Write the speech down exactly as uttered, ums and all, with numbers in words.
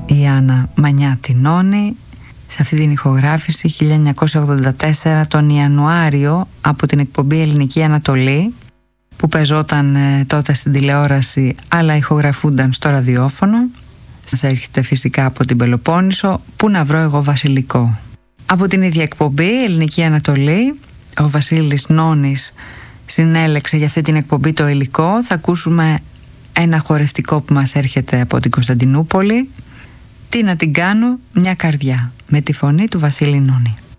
η Άννα Μανιάτη Νόνη σε αυτή την ηχογράφηση χίλια εννιακόσια ογδόντα τέσσερα τον Ιανουάριο από την εκπομπή Ελληνική Ανατολή, που παίζονταν ε, τότε στην τηλεόραση αλλά ηχογραφούνταν στο ραδιόφωνο. Σας έρχεται φυσικά από την Πελοπόννησο, Πού να βρω εγώ βασιλικό. Από την ίδια εκπομπή Ελληνική Ανατολή, ο Βασίλης Νόνης συνέλεξε για αυτή την εκπομπή το υλικό. Θα ακούσουμε ένα χορευτικό που μας έρχεται από την Κωνσταντινούπολη, Τι να την κάνω, μια καρδιά, με τη φωνή του Βασίλη Νόνη.